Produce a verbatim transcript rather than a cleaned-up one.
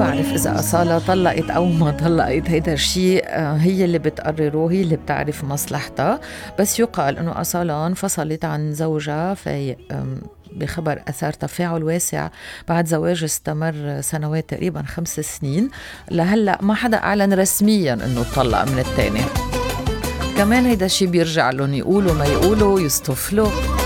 بعرف إذا أصالة طلقت أو ما طلقت، هيدا الشيء آه، هي اللي بتقرره، هي اللي بتعرف مصلحتها. بس يقال إنه أصالة انفصلت عن زوجها في آم، بخبر أثار تفاعل واسع بعد زواج استمر سنوات، تقريبا خمس سنين. لهلأ ما حدا أعلن رسميا إنه طلق من التاني. كمان هيدا الشيء بيرجع لهم، يقولوا ما يقولوا يصطفلوا.